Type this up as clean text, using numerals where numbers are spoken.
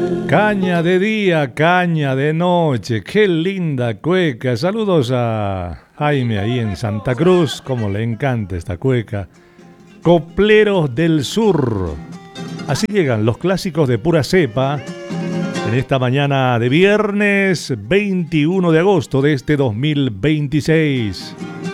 Caña de día, caña de noche, qué linda cueca. Saludos a Jaime ahí en Santa Cruz, como le encanta esta cueca. Copleros del Sur. Así llegan los clásicos de pura cepa en esta mañana de viernes 21 de agosto de este 2026.